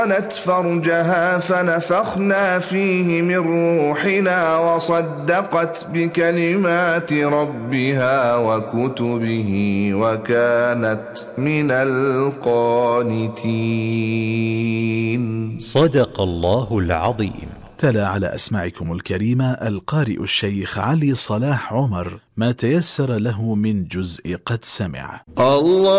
كانت فرجها فنفخنا فيه من روحنا وصدقت بكلمات ربها وكتبه وكانت من القانتين. صدق الله العظيم. تلا على أسماعكم الكريمة القارئ الشيخ علي صلاح عمر ما تيسر له من جزء قد سمع. الله